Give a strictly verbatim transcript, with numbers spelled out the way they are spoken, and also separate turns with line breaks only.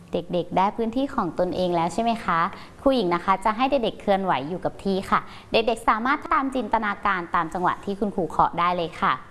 เด็กๆได้พื้นที่ของตนเองแล้วใช่ไหมคะครูหญิงนะคะจะให้เด็กๆเคลื่อนไหวอยู่กับที่ค่ะเด็กๆสามารถตามจินตนาการตามจังหวะที่คุณครูเคาะได้เลยค่ะ